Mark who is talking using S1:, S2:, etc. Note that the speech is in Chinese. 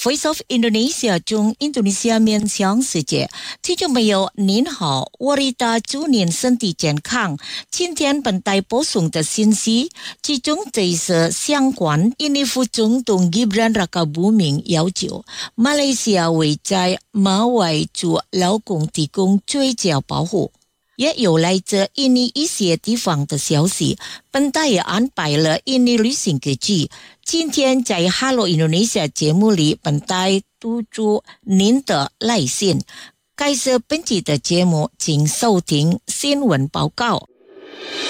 S1: Voice of Indonesia 中印度尼西亚面向世界，听众朋友您好，Warita 祝您身体健康。今天本台播送的信息，其中这是相关印尼副总统 Gibran Rakabuming 要求马来西亚为在马外族劳工提供最佳保护。也有来自印尼一些地方的消息，本台也安排了印尼旅行日记。今天在 Hello Indonesia 节目里，本台读出您的来信。开始本期的节目，请收听新闻报告。